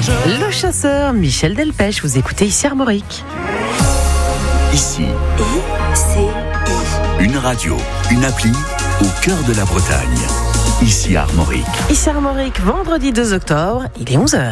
Le chasseur Michel Delpech, vous écoutez ici Armorique. Ici, une radio, une appli au cœur de la Bretagne. Ici Armorique. Ici Armorique, vendredi 2 octobre, il est 11h.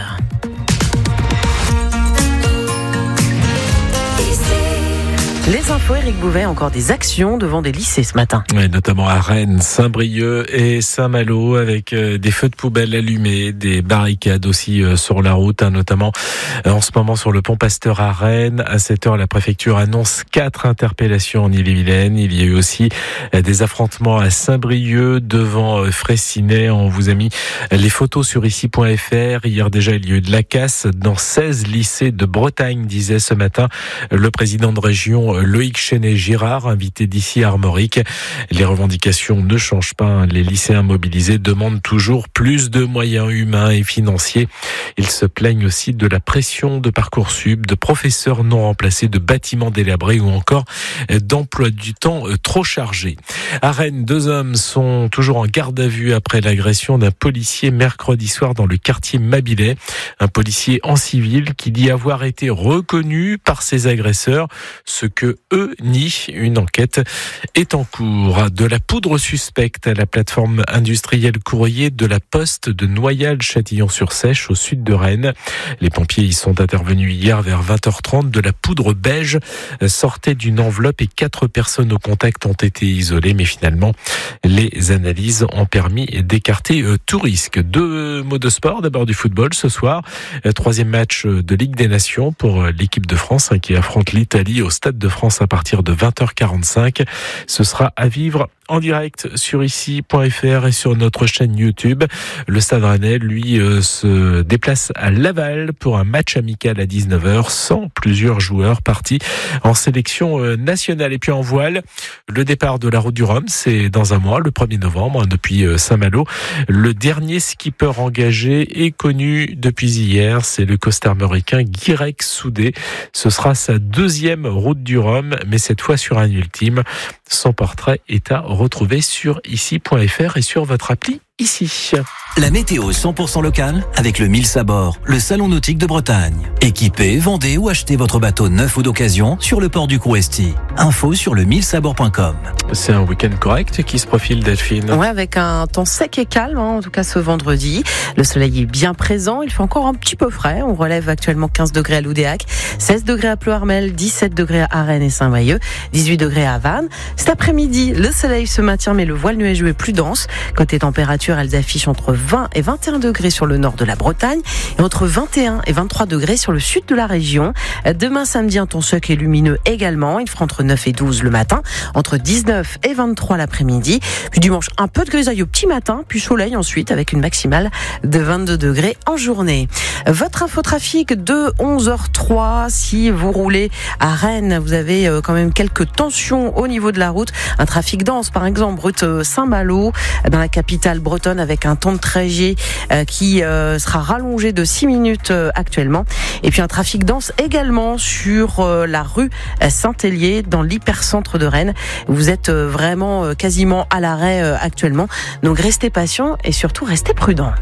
Les infos, Éric Bouvet, encore des actions devant des lycées ce matin. Oui, notamment à Rennes, Saint-Brieuc et Saint-Malo, avec des feux de poubelle allumés, des barricades aussi sur la route, notamment en ce moment sur le pont Pasteur à Rennes. À 7h, la préfecture annonce 4 interpellations en Ille-et-Vilaine. Il y a eu aussi des affrontements à Saint-Brieuc devant Fraissinet. On vous a mis les photos sur ici.fr. Hier déjà, il y a eu de la casse dans 16 lycées de Bretagne, disait ce matin le président de région Loïc Chenet-Girard, invité d'ici à Armorique. Les revendications ne changent pas. Les lycéens mobilisés demandent toujours plus de moyens humains et financiers. Ils se plaignent aussi de la pression de Parcoursup, de professeurs non remplacés, de bâtiments délabrés ou encore d'emploi du temps trop chargé. À Rennes, 2 hommes sont toujours en garde à vue après l'agression d'un policier mercredi soir dans le quartier Mabilais. Un policier en civil qui dit avoir été reconnu par ses agresseurs, ce que eux nient. Une enquête est en cours. De la poudre suspecte à la plateforme industrielle courrier de la Poste de Noyal-Châtillon-sur-Seiche au sud de Rennes. Les pompiers y sont intervenus hier vers 20h30. De la poudre beige sortait d'une enveloppe et 4 personnes au contact ont été isolées, mais finalement les analyses ont permis d'écarter tout risque. 2 mots de sport, d'abord du football ce soir. 3e match de Ligue des Nations pour l'équipe de France qui affronte l'Italie au Stade de France à partir de 20h45. Ce sera à vivre en direct sur ici.fr et sur notre chaîne YouTube. Le Stade Rennais, lui, se déplace à Laval pour un match amical à 19h sans plusieurs joueurs partis en sélection nationale. Et puis en voile, le départ de la Route du Rhum, c'est dans un mois, le 1er novembre, depuis Saint-Malo. Le dernier skipper engagé est connu depuis hier, c'est le costarmoricain Guirec Soudé. Ce sera sa 2e Route du Rhum, mais cette fois sur un ultime. Son portrait est à retrouver sur ici.fr et sur votre appli ici. La météo 100% locale avec le 1000 Sabord, le salon nautique de Bretagne. Équipez, vendez ou achetez votre bateau neuf ou d'occasion sur le port du Crouesti. Info sur le 1000sabord.com. C'est un week-end correct qui se profile, Delphine. Ouais, avec un temps sec et calme, en tout cas ce vendredi. Le soleil est bien présent, il fait encore un petit peu frais. On relève actuellement 15 degrés à Loudéac, 16 degrés à Ploërmel, 17 degrés à Rennes et Saint-Brieuc, 18 degrés à Vannes. Cet après-midi, le soleil se maintient, mais le voile nuageux est plus dense. Côté température, elles affichent entre 20 et 21 degrés sur le nord de la Bretagne et entre 21 et 23 degrés sur le sud de la région. Demain samedi, un temps sec et lumineux également. Il fera entre 9 et 12 le matin, entre 19 et 23 l'après-midi. Puis dimanche, un peu de grisaille au petit matin, puis soleil ensuite avec une maximale de 22 degrés en journée. Votre infotrafic de 11h03. Si vous roulez à Rennes, vous avez quand même quelques tensions au niveau de la route. Un trafic dense, par exemple, route Saint-Malo, dans la capitale bretonne, avec un temps de trajet qui sera rallongé de 6 minutes actuellement. Et puis un trafic dense également sur la rue Saint-Hélier, dans l'hypercentre de Rennes. Vous êtes vraiment quasiment à l'arrêt actuellement. Donc restez patients et surtout restez prudents.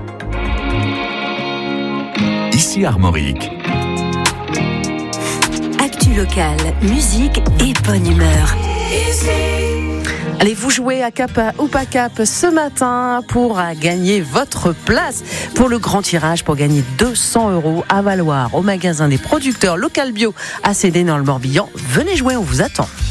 Ici Armorique. Actu locale, musique et bonne humeur. Allez, vous jouez à Cap ou pas Cap ce matin pour gagner votre place pour le grand tirage, pour gagner 200 € à valoir au magasin des producteurs Local Bio à Cédé dans le Morbihan. Venez jouer, on vous attend.